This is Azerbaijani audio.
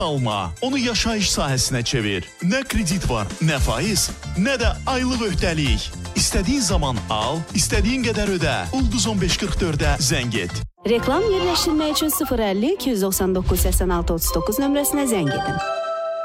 alma, onu yaşayış sahəsinə çevir. Nə kredit var, nə faiz, nə də aylıq öhdəlik. İstədiyin zaman al, istədiyin qədər ödə. Ulduz 1544-ə zəng et. Reklam yerləşdirmək üçün 050 299 86 39 nömrəsinə zəng edin.